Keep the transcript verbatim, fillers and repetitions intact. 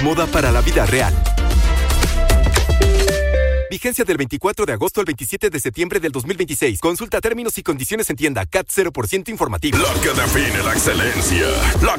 Moda para la vida real. Vigencia del veinticuatro de agosto al veintisiete de septiembre del dos mil veintiséis. Consulta términos y condiciones en tienda. C A T cero por ciento informativo. Lo que define la excelencia. La